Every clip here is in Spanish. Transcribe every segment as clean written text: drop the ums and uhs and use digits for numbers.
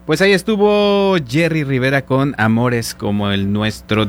Pues ahí estuvo Jerry Rivera con Amores como el nuestro,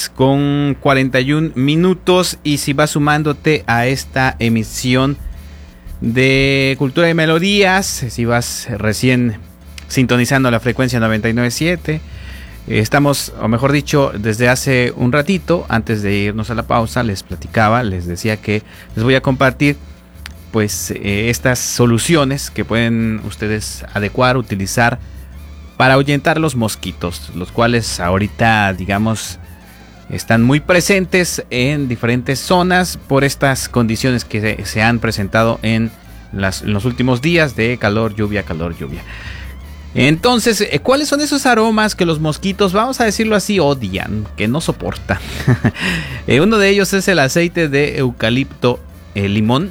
10:41 y si vas sumándote a esta emisión de Cultura y Melodías, si vas recién sintonizando la frecuencia 99.7, estamos, o mejor dicho, desde hace un ratito, antes de irnos a la pausa, les decía que les voy a compartir pues estas soluciones que pueden ustedes adecuar, utilizar para ahuyentar los mosquitos, los cuales ahorita, digamos, están muy presentes en diferentes zonas por estas condiciones que se han presentado en los últimos días de calor, lluvia. Entonces, ¿cuáles son esos aromas que los mosquitos, vamos a decirlo así, odian, que no soportan? Uno de ellos es el aceite de eucalipto limón.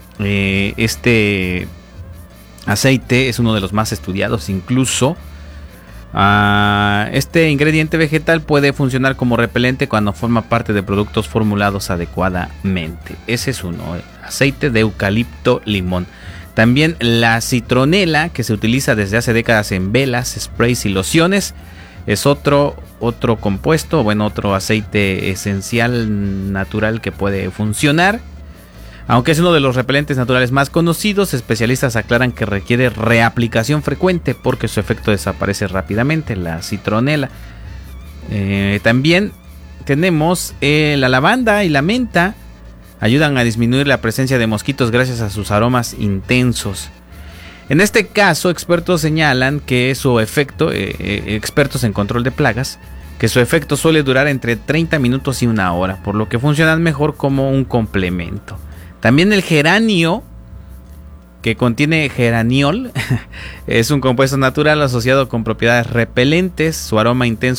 Este aceite es uno de los más estudiados incluso. Este ingrediente vegetal puede funcionar como repelente cuando forma parte de productos formulados adecuadamente. Ese es uno, aceite de eucalipto limón. También la citronela, que se utiliza desde hace décadas en velas, sprays y lociones, es otro compuesto, otro aceite esencial natural que puede funcionar. Aunque es uno de los repelentes naturales más conocidos, especialistas aclaran que requiere reaplicación frecuente porque su efecto desaparece rápidamente, la citronela. También tenemos la lavanda y la menta, ayudan a disminuir la presencia de mosquitos gracias a sus aromas intensos. En este caso, expertos señalan que su efecto, expertos en control de plagas, que su efecto suele durar entre 30 minutos y una hora, por lo que funcionan mejor como un complemento. También el geranio, que contiene geraniol, es un compuesto natural asociado con propiedades repelentes. Su aroma intenso